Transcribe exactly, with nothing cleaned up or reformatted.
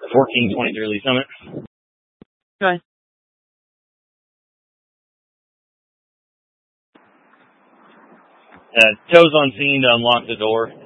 fourteen twenty-three Lee Summit. Okay. Uh, Toe's on scene to unlock the door.